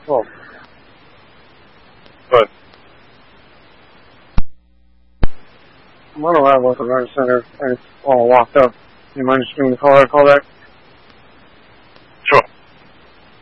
Well, but I'm unaware of what the run center. I just all walked up. You mind just giving me the call? I call back.